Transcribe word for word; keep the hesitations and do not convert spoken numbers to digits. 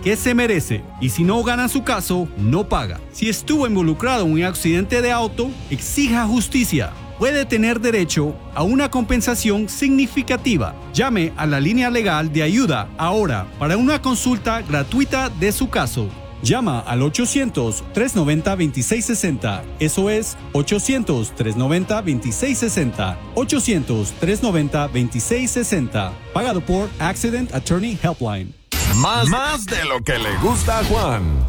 que se merece. Y si no gana su caso, no paga. Si estuvo involucrado en un accidente de auto, exija justicia. Puede tener derecho a una compensación significativa. Llame a la línea legal de ayuda ahora para una consulta gratuita de su caso. Llama al ochocientos, trescientos noventa, veintiséis sesenta. Eso es ochocientos, trescientos noventa, veintiséis sesenta. ochocientos, trescientos noventa, veintiséis sesenta. Pagado por Accident Attorney Helpline. Más, más de lo que le gusta a Juan.